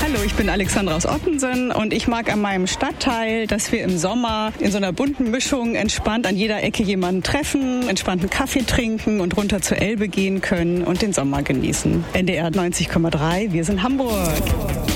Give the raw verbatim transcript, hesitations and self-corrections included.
Hallo, ich bin Alexandra aus Ottensen und ich mag an meinem Stadtteil, dass wir im Sommer in so einer bunten Mischung entspannt an jeder Ecke jemanden treffen, entspannten Kaffee trinken und runter zur Elbe gehen können und den Sommer genießen. N D R neunzig Komma drei, wir sind Hamburg.